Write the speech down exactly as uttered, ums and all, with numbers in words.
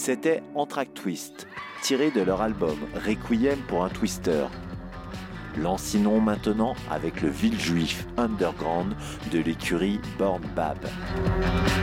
C'était Anthrax Twist, tiré de leur album Requiem pour un Twister. Lancinons maintenant avec le Villejuif underground de l'écurie Born Bab.